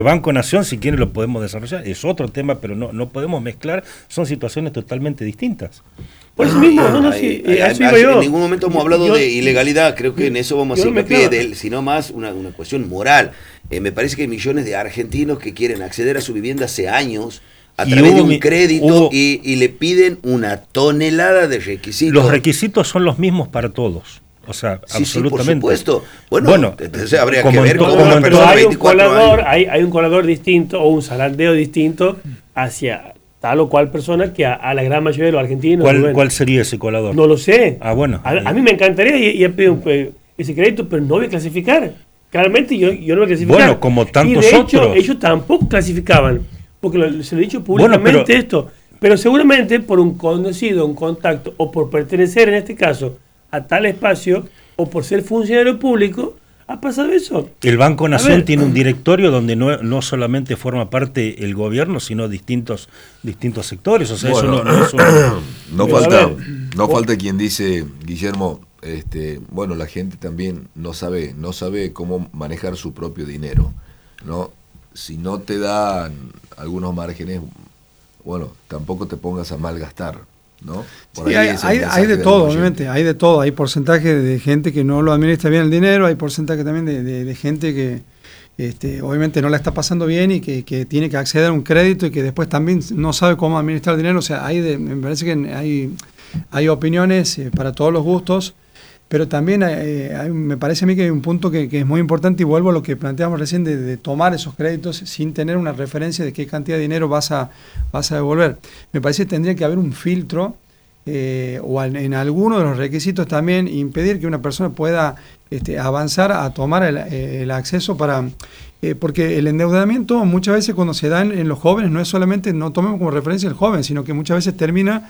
Banco Nación, si quieren lo podemos desarrollar, es otro tema, pero no podemos mezclar, son situaciones totalmente distintas. Por eso mismo, en ningún momento hemos hablado de ilegalidad, creo que en eso vamos a hincapié de él, sino más una cuestión moral. Me parece que hay millones de argentinos que quieren acceder a su vivienda hace años a través de un crédito y le piden una tonelada de requisitos. Los requisitos son los mismos para todos. O sea, sí, absolutamente. Sí, por supuesto. Bueno, entonces habría que ver cómo una persona de 24 años. Hay un colador distinto o un zarandeo distinto hacia tal o cual persona que a la gran mayoría de los argentinos. ¿Cuál sería ese colador? No lo sé. Bueno. A mí me encantaría y he pedido ese crédito, pero no voy a clasificar. Claramente yo no voy a clasificar. Bueno, como tantos y de hecho, otros. ellos tampoco clasificaban, porque se lo he dicho públicamente esto. Pero seguramente por un conocido, un contacto, o por pertenecer en este caso a tal espacio, o por ser funcionario público, ha pasado eso. El Banco Nación tiene un directorio donde no solamente forma parte el gobierno, sino distintos sectores. O sea, bueno, eso no es un... no falta quien dice, Guillermo, bueno, la gente también no sabe cómo manejar su propio dinero, ¿no? Si no te dan algunos márgenes, bueno, tampoco te pongas a malgastar, ¿no? Por sí, hay de todo, obviamente, hay de todo. Hay porcentaje de gente que no lo administra bien el dinero, hay porcentaje también de gente que obviamente no la está pasando bien y que tiene que acceder a un crédito y que después también no sabe cómo administrar el dinero. O sea, me parece que hay opiniones para todos los gustos, pero también me parece a mí que hay un punto que es muy importante, y vuelvo a lo que planteamos recién de tomar esos créditos sin tener una referencia de qué cantidad de dinero vas a devolver. Me parece que tendría que haber un filtro o en alguno de los requisitos también impedir que una persona pueda avanzar a tomar el acceso porque el endeudamiento muchas veces cuando se da en los jóvenes no es solamente, no tomemos como referencia el joven, sino que muchas veces termina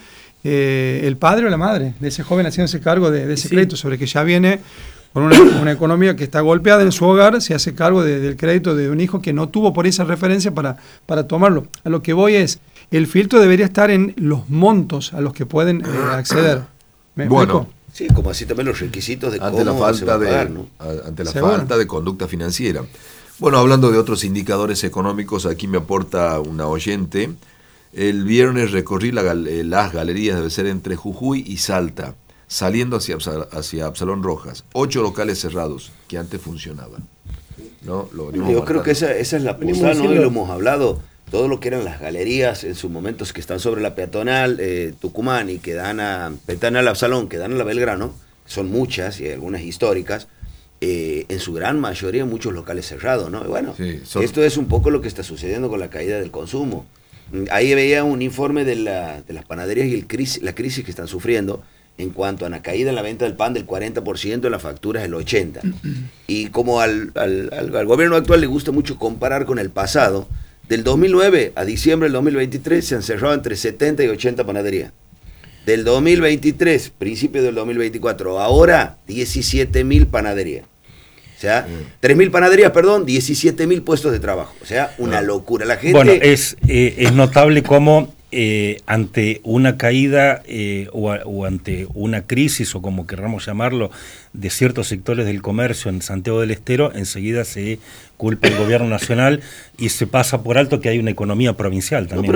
el padre o la madre de ese joven haciéndose cargo de ese crédito, sobre que ya viene con una economía que está golpeada en su hogar, se hace cargo del crédito de un hijo que no tuvo por esa referencia para tomarlo. A lo que voy es, el filtro debería estar en los montos a los que pueden acceder. Bueno, sí, como así también los requisitos de ante cómo la se va a pagar, falta ¿no? Ante la falta de conducta financiera. Bueno, hablando de otros indicadores económicos, aquí me aporta una oyente. El viernes recorrí las galerías, debe ser entre Jujuy y Salta, saliendo hacia Absalón Rojas. 8 locales cerrados que antes funcionaban, ¿no? Yo creo que esa es la postal, ¿no? Y lo hemos hablado. Todo lo que eran las galerías en sus momentos que están sobre la peatonal Tucumán y que dan a peatonal Absalón, que dan a la Belgrano, son muchas y algunas históricas, en su gran mayoría muchos locales cerrados, ¿no? Y bueno, esto es un poco lo que está sucediendo con la caída del consumo. Ahí veía un informe de las panaderías y la crisis que están sufriendo en cuanto a la caída en la venta del pan del 40%, en las facturas del 80%. Y como al gobierno actual le gusta mucho comparar con el pasado, del 2009 a diciembre del 2023 se han cerrado entre 70 y 80 panaderías. Del 2023, principio del 2024, ahora 17.000 panaderías. O sea, 3.000 panaderías, 17.000 puestos de trabajo. O sea, una locura. La gente... Bueno, es notable cómo ante una caída o ante una crisis, o como querramos llamarlo, de ciertos sectores del comercio en Santiago del Estero, enseguida se culpa al gobierno nacional y se pasa por alto que hay una economía provincial también.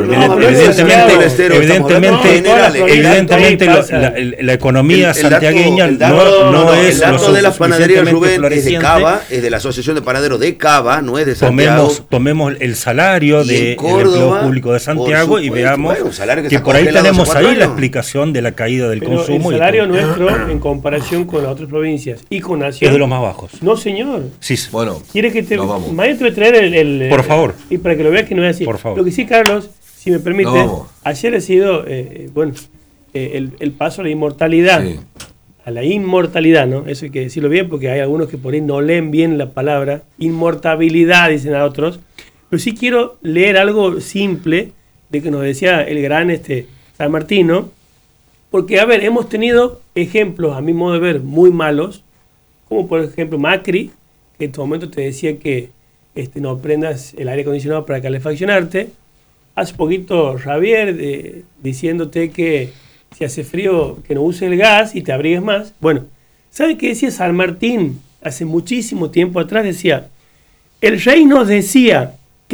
Evidentemente la economía santiagueña no es... El dato de las panaderías, Rubén, es de Cava, es de la Asociación de Panaderos de Cava, no es de Santiago. Tomemos el salario del empleo público de Santiago y veamos que por ahí tenemos ahí la explicación de la caída del consumo. El salario nuestro, en comparación con las otras provincias y con Nación, es de los más bajos. No, señor. Sí. Bueno, ¿quiere que te... Mañana te voy a traer el por favor. Y para que lo veas que no es así. Por favor. Lo que sí, Carlos, si me permite, ayer ha sido el paso a la inmortalidad. Sí. A la inmortalidad, ¿no? Eso hay que decirlo bien, porque hay algunos que por ahí no leen bien la palabra. Inmortabilidad, dicen a otros. Pero sí quiero leer algo simple de que nos decía el gran San Martino. Porque, a ver, hemos tenido ejemplos, a mi modo de ver, muy malos, como por ejemplo Macri, que en tu momento te decía que no prendas el aire acondicionado para calefaccionarte. Hace poquito Javier diciéndote que si hace frío que no uses el gas y te abrigues más. Bueno, ¿sabe qué decía San Martín? Hace muchísimo tiempo atrás decía, el rey nos decía